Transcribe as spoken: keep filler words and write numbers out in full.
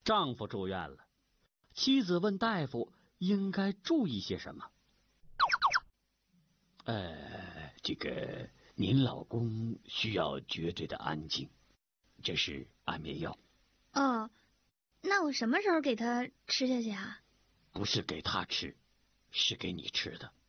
丈夫住院了，妻子问大夫应该注意些什么。呃，这个您老公需要绝对的安静，这是安眠药。 哦，那我什么时候给他吃下去啊？ 不是给他吃，是给你吃的。